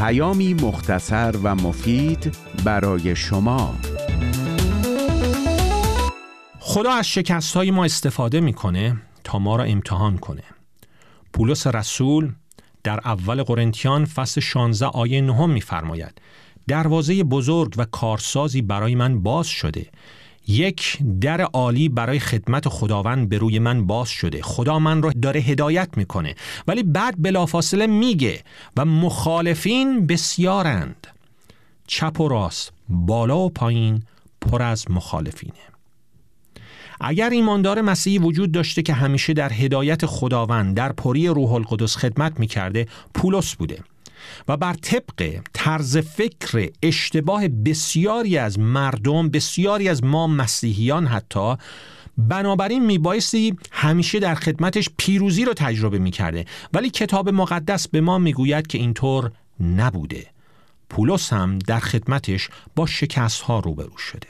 پیامی مختصر و مفید برای شما. خدا از شکست‌های ما استفاده می‌کنه تا ما را امتحان کنه. پولس رسول در اول قرنتیان فصل 16 آیه 9 می‌فرماید: دروازه بزرگ و کارسازی برای من باز شده. یک در عالی برای خدمت خداوند به روی من باز شده. خدا من رو داره هدایت میکنه، ولی بعد بلافاصله میگه و مخالفین بسیارند. چپ و راست، بالا و پایین پر از مخالفینه. اگر ایماندار مسیحی وجود داشته که همیشه در هدایت خداوند در پری روح القدس خدمت میکرده، پولس بوده و بر طبق طرز فکر اشتباه بسیاری از مردم، بسیاری از ما مسیحیان حتی، بنابراین میبایستی همیشه در خدمتش پیروزی رو تجربه میکرده، ولی کتاب مقدس به ما میگوید که اینطور نبوده. پولس هم در خدمتش با شکست‌ها روبرو شده،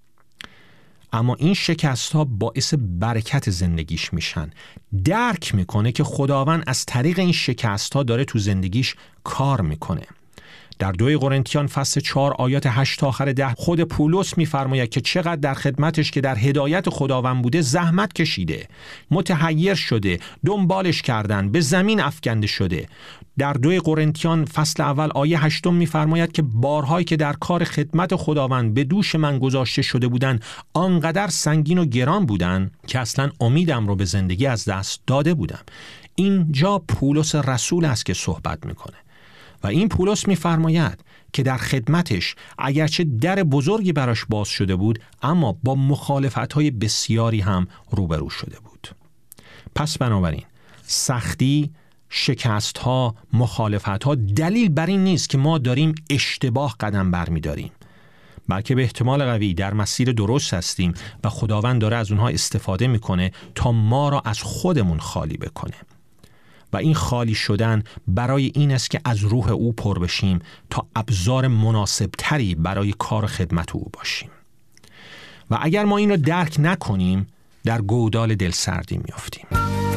اما این شکست‌ها باعث برکت زندگیش میشن. درک میکنه که خداوند از طریق این شکست‌ها داره تو زندگیش کار میکنه. در 2 قرنتیان فصل 4 آیات 8 تا آخر 10 خود پولس میفرماید که چقدر در خدمتش که در هدایت خداوند بوده زحمت کشیده، متحیر شده، دنبالش کردن، به زمین افکنده شده. در 2 قرنتیان فصل اول آیه 8 میفرماید که بارهایی که در کار خدمت خداوند به دوش من گذاشته شده بودن آنقدر سنگین و گران بودن که اصلا امیدم رو به زندگی از دست داده بودم. اینجا پولس رسول است که صحبت میکنه و این پولس میفرماید که در خدمتش اگرچه در بزرگی براش باز شده بود، اما با مخالفت‌های بسیاری هم روبرو شده بود. پس بنابراین سختی، شکست‌ها، مخالفت‌ها دلیل بر این نیست که ما داریم اشتباه قدم برمی‌داریم، بلکه به احتمال قوی در مسیر درست هستیم و خداوند داره از اونها استفاده میکنه تا ما را از خودمون خالی بکنه. و این خالی شدن برای این است که از روح او پر بشیم تا ابزار مناسب تری برای کار خدمت او باشیم. و اگر ما این رو درک نکنیم، در گودال دلسردی میافتیم.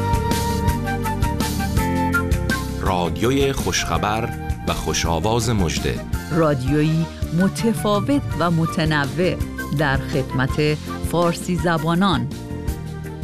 رادیوی خوشخبر و خوش‌آواز مژده، رادیویی متفاوت و متنوع در خدمت فارسی زبانان